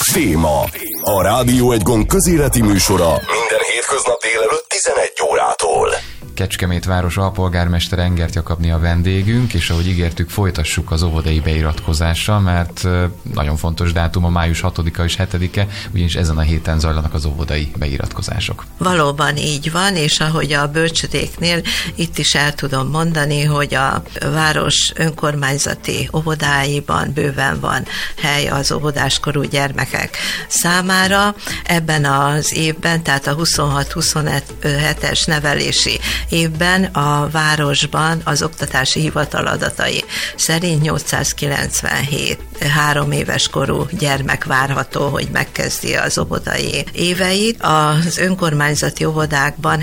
Téma. A Rádió Egy Gond közéleti műsora minden hétköznap délelőtt 11 órától. Kecskemét város alpolgármester Engert Jakabné a vendégünk, és ahogy ígértük, folytassuk az óvodai beiratkozással, mert nagyon fontos dátum a május 6-a és 7-e, ugyanis ezen a héten zajlanak az óvodai beiratkozások. Valóban így van, és ahogy a bölcsödéknél itt is el tudom mondani, hogy a város önkormányzati óvodáiban bőven van hely az óvodáskorú gyermekek számára. Ebben az évben, tehát a 26-27-es nevelési évben a városban az oktatási hivatal adatai szerint 897 3 éves korú gyermek várható, hogy megkezdi az óvodai éveit. Az önkormányzati óvodákban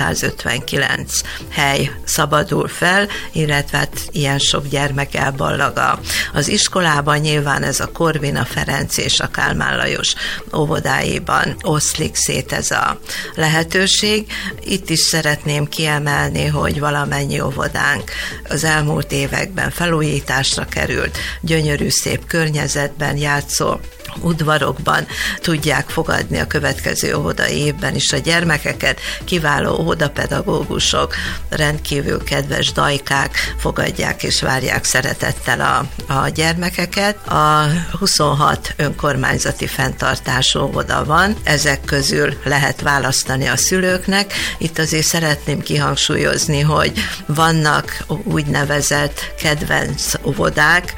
759 hely szabadul fel, illetve hát ilyen sok gyermek elballag. Az iskolában nyilván ez a Korvina Ferenc és a Kálmán Lajos óvodáiban oszlik szét ez a lehetőség. Itt is szeretném kiemelni, hogy valamennyi óvodánk az elmúlt években felújításra került, gyönyörű szép környezetben, játszó udvarokban tudják fogadni a következő óvodai évben is a gyermekeket. Kiváló óvodapedagógusok, rendkívül kedves dajkák fogadják és várják szeretettel a gyermekeket. A 26 önkormányzati fenntartású óvoda van, ezek közül lehet választani a szülőknek. Itt azért szeretném kihangsúlyozni, hogy vannak úgynevezett kedvenc óvodák,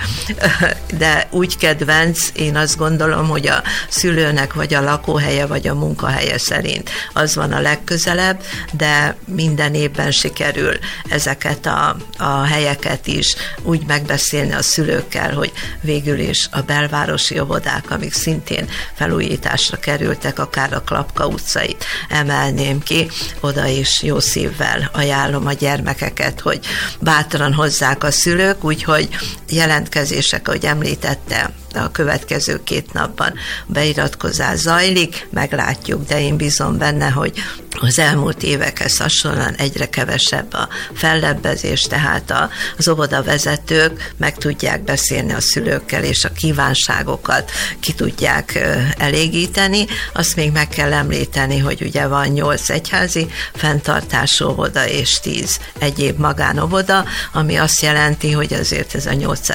de úgy kedvenc, én azt gondolom, hogy a szülőnek vagy a lakóhelye, vagy a munkahelye szerint az van a legközelebb, de minden évben sikerül ezeket a helyeket is úgy megbeszélni a szülőkkel, hogy végül is a belvárosi óvodák, amik szintén felújításra kerültek, akár a Klapka utcait emelném ki, oda is jó szívvel ajánlom a gyermekeket, hogy bátran hozzák a szülők, úgyhogy jelentkezések, ahogy említette, a következő 2 napban beiratkozás zajlik, meglátjuk, de én bízom benne, hogy az elmúlt évekhez hasonlóan egyre kevesebb a fellebbezés, tehát az óvodavezetők meg tudják beszélni a szülőkkel, és a kívánságokat ki tudják elégíteni. Azt még meg kell említeni, hogy ugye van 8 egyházi fenntartású óvoda és 10 egyéb magánóvoda, ami azt jelenti, hogy azért ez a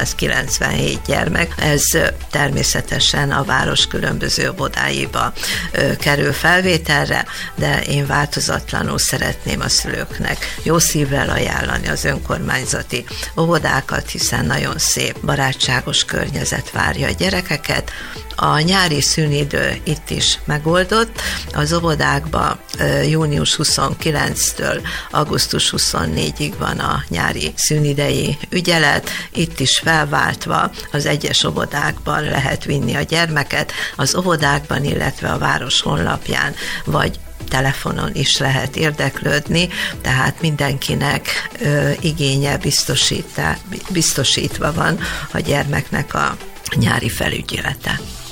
897 gyermek, ez természetesen a város különböző óvodáiba kerül felvételre, de én változatlanul szeretném a szülőknek jó szívvel ajánlani az önkormányzati óvodákat, hiszen nagyon szép, barátságos környezet várja a gyerekeket. A nyári szünidő itt is megoldott. Az óvodákban június 29-től augusztus 24-ig van a nyári szünidei ügyelet. Itt is felváltva az egyes óvodákban lehet vinni a gyermeket. Az óvodákban, illetve a város honlapján, vagy telefonon is lehet érdeklődni, tehát mindenkinek igénye biztosítva van a gyermeknek a nyári felügyelete.